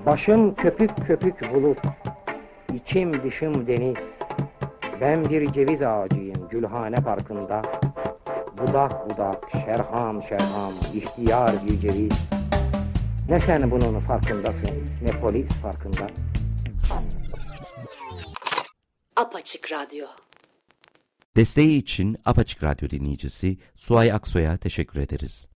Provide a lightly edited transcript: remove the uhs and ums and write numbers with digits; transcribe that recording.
Başım köpük köpük bulut, içim dışım deniz. Ben bir ceviz ağacıyım Gülhane Parkı'nda. Budak budak, şerham şerham, ihtiyar bir ceviz. Ne sen bunun farkındasın, ne polis farkında. Apaçık Radyo. Desteği için Apaçık Radyo dinleyicisi Suay Aksoy'a teşekkür ederiz.